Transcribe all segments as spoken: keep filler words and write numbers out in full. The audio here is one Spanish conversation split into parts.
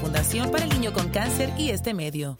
Fundación para el Niño con Cáncer y este medio.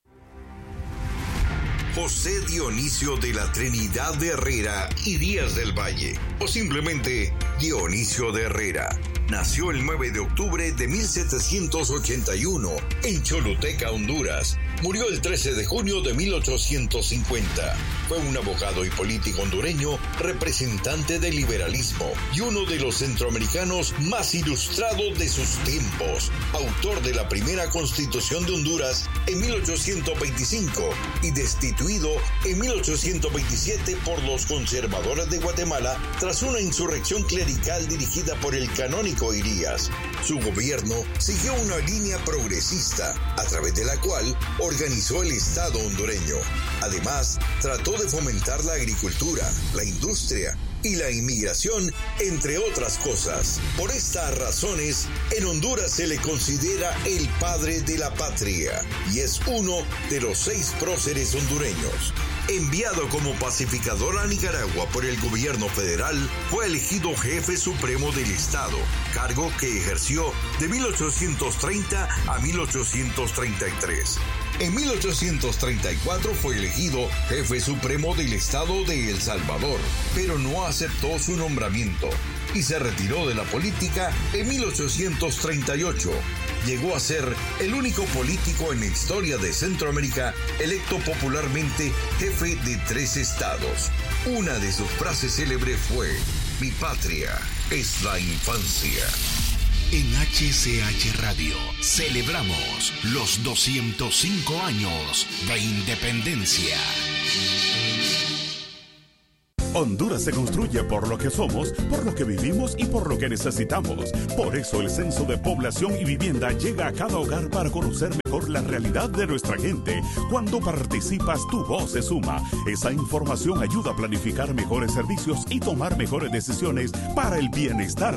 José Dionisio de la Trinidad de Herrera y Díaz del Valle, o simplemente Dionisio de Herrera, nació el nueve de octubre de mil setecientos ochenta y uno en Choluteca, Honduras. Murió el trece de junio de mil ochocientos cincuenta. Fue un abogado y político hondureño, representante del liberalismo y uno de los centroamericanos más ilustrados de sus tiempos. Autor de la primera Constitución de Honduras en mil ochocientos veinticinco y destituido en mil ochocientos veintisiete por los conservadores de Guatemala tras una insurrección clerical dirigida por el canónigo Irías. Su gobierno siguió una línea progresista, a través de la cual organizó el Estado hondureño. Además, trató de fomentar la agricultura, la industria y la inmigración, entre otras cosas. Por estas razones, en Honduras se le considera el padre de la patria y es uno de los seis próceres hondureños. Enviado como pacificador a Nicaragua por el gobierno federal, fue elegido jefe supremo del Estado, cargo que ejerció de mil ochocientos treinta a mil ochocientos treinta y tres. En mil ochocientos treinta y cuatro fue elegido jefe supremo del Estado de El Salvador, pero no aceptó su nombramiento y se retiró de la política en mil ochocientos treinta y ocho. Llegó a ser el único político en la historia de Centroamérica electo popularmente jefe de tres estados. Una de sus frases célebres fue: "Mi patria es la infancia". En H C H Radio celebramos los doscientos cinco años de independencia. Honduras se construye por lo que somos, por lo que vivimos y por lo que necesitamos. Por eso el Censo de Población y Vivienda llega a cada hogar para conocer mejor la realidad de nuestra gente. Cuando participas, tu voz se suma. Esa información ayuda a planificar mejores servicios y tomar mejores decisiones para el bienestar